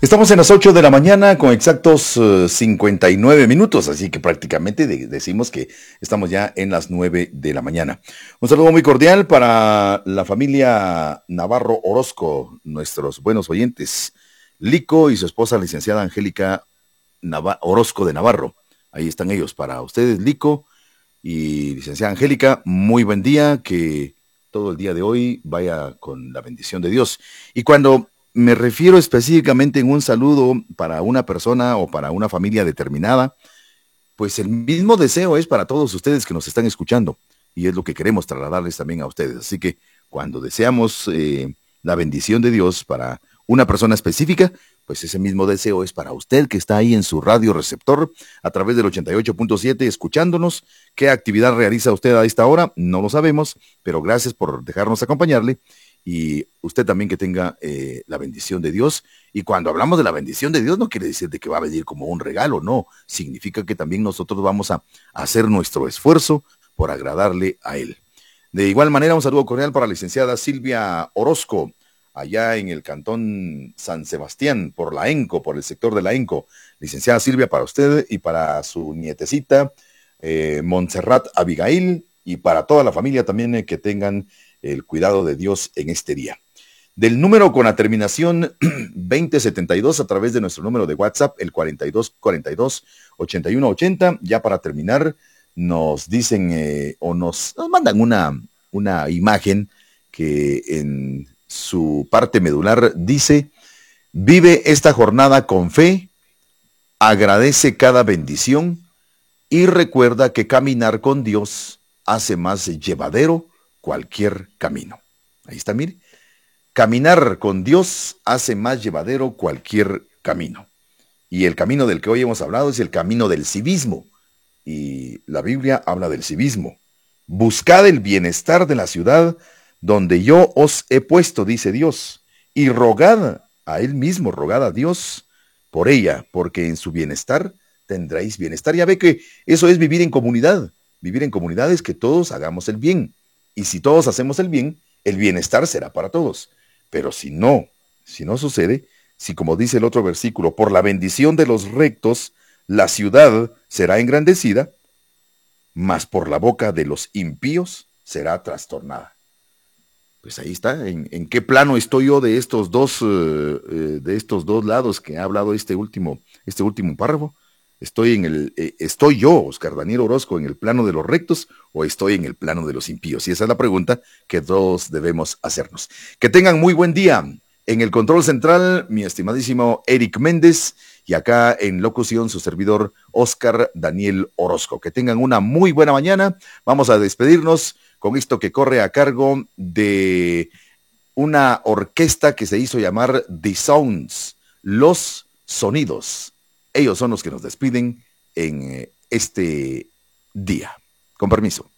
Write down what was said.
Estamos en las 8 de la mañana con exactos 59 minutos, así que prácticamente decimos que estamos ya en las 9 de la mañana. Un saludo muy cordial para la familia Navarro Orozco, nuestros buenos oyentes, Lico y su esposa licenciada Angélica Orozco de Navarro. Ahí están ellos para ustedes, Lico y licenciada Angélica. Muy buen día, que todo el día de hoy vaya con la bendición de Dios. Y cuando me refiero específicamente en un saludo para una persona o para una familia determinada, pues el mismo deseo es para todos ustedes que nos están escuchando y es lo que queremos trasladarles también a ustedes. Así que cuando deseamos la bendición de Dios para una persona específica, pues ese mismo deseo es para usted que está ahí en su radio receptor a través del 88.7 escuchándonos. ¿Qué actividad realiza usted a esta hora? No lo sabemos, pero gracias por dejarnos acompañarle. Y usted también que tenga la bendición de Dios. Y cuando hablamos de la bendición de Dios no quiere decir de que va a venir como un regalo, no. Significa que también nosotros vamos a hacer nuestro esfuerzo por agradarle a Él. De igual manera, un saludo cordial para la licenciada Silvia Orozco, allá en el cantón San Sebastián, por la ENCO, por el sector de la ENCO. Licenciada Silvia, para usted y para su nietecita, Montserrat Abigail, y para toda la familia también que tengan el cuidado de Dios en este día. Del número con la terminación 2072 a través de nuestro número de WhatsApp, el 4242-8180. Ya para terminar, nos dicen o nos mandan una imagen que en su parte medular dice: vive esta jornada con fe, agradece cada bendición y recuerda que caminar con Dios hace más llevadero cualquier camino. Ahí está, mire. Caminar con Dios hace más llevadero cualquier camino. Y el camino del que hoy hemos hablado es el camino del civismo. Y la Biblia habla del civismo. Buscad el bienestar de la ciudad donde yo os he puesto, dice Dios, y rogad a Él mismo, rogad a Dios por ella, porque en su bienestar tendréis bienestar. Ya ve que eso es vivir en comunidad. Vivir en comunidad es que todos hagamos el bien. Y si todos hacemos el bien, el bienestar será para todos. Pero si no sucede, si como dice el otro versículo, por la bendición de los rectos, la ciudad será engrandecida, mas por la boca de los impíos será trastornada. Pues ahí está, en qué plano estoy yo de estos dos lados que ha hablado este último párrafo. ¿Estoy yo, Oscar Daniel Orozco, en el plano de los rectos o estoy en el plano de los impíos? Y esa es la pregunta que todos debemos hacernos. Que tengan muy buen día. En el control central, mi estimadísimo Eric Méndez, y acá en locución su servidor Oscar Daniel Orozco. Que tengan una muy buena mañana. Vamos a despedirnos con esto que corre a cargo de una orquesta que se hizo llamar The Sounds, los sonidos. Ellos son los que nos despiden en este día. Con permiso.